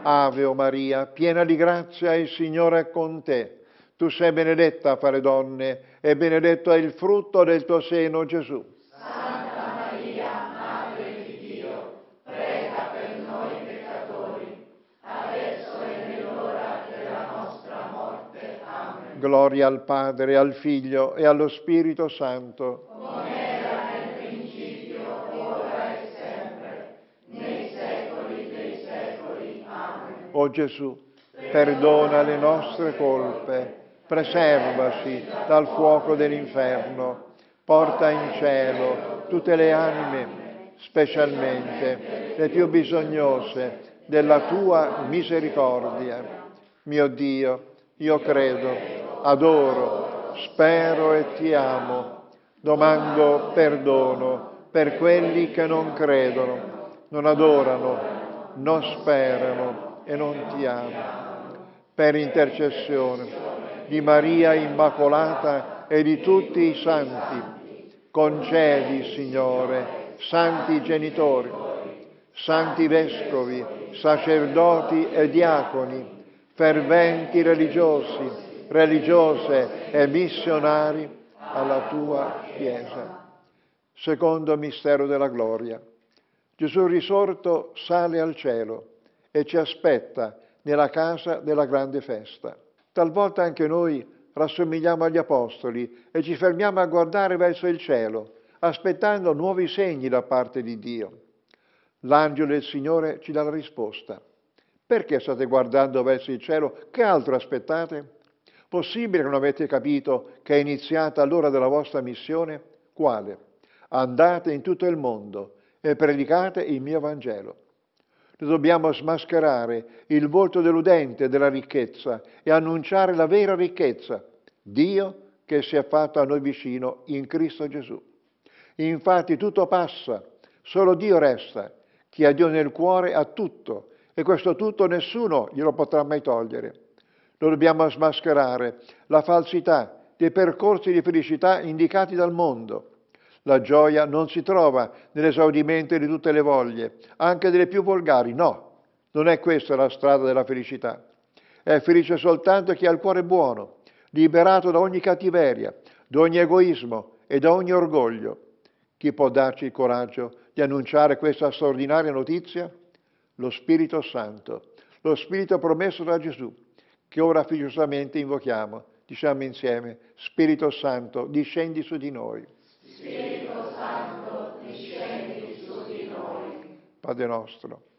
Ave o Maria, piena di grazia, il Signore è con te. Tu sei benedetta fra le donne e benedetto è il frutto del tuo seno, Gesù. Santa Maria, Madre di Dio, prega per noi peccatori, adesso e nell'ora della nostra morte. Amen. Gloria al Padre, al Figlio e allo Spirito Santo. Come era nel principio, ora e sempre, nei secoli dei secoli. Amen. O Gesù, perdona le nostre colpe, preservaci dal fuoco dell'inferno, porta in cielo tutte le anime, specialmente le più bisognose della tua misericordia. Mio Dio, io credo, adoro, spero e ti amo. Domando perdono per quelli che non credono, non adorano, non sperano e non ti amano. Per intercessione di Maria Immacolata e di tutti i santi, concedi, Signore, santi genitori, santi vescovi, sacerdoti e diaconi, ferventi religiosi, religiose e missionari alla tua Chiesa. Secondo mistero della gloria. Gesù risorto sale al cielo e ci aspetta nella casa della grande festa. Talvolta anche noi rassomigliamo agli apostoli e ci fermiamo a guardare verso il cielo, aspettando nuovi segni da parte di Dio. L'angelo del Signore ci dà la risposta. Perché state guardando verso il cielo? Che altro aspettate? Possibile che non avete capito che è iniziata l'ora della vostra missione? Quale? Andate in tutto il mondo e predicate il mio Vangelo. Noi dobbiamo smascherare il volto deludente della ricchezza e annunciare la vera ricchezza, Dio che si è fatto a noi vicino in Cristo Gesù. Infatti tutto passa, solo Dio resta. Chi ha Dio nel cuore ha tutto e questo tutto nessuno glielo potrà mai togliere. Noi dobbiamo smascherare la falsità dei percorsi di felicità indicati dal mondo. La gioia non si trova nell'esaudimento di tutte le voglie, anche delle più volgari. No, non è questa la strada della felicità. È felice soltanto chi ha il cuore buono, liberato da ogni cattiveria, da ogni egoismo e da ogni orgoglio. Chi può darci il coraggio di annunciare questa straordinaria notizia? Lo Spirito Santo, lo Spirito promesso da Gesù, che ora figliosamente invochiamo. Diciamo insieme: Spirito Santo, discendi su di noi. Spirito Santo, discendi su di noi. Padre nostro,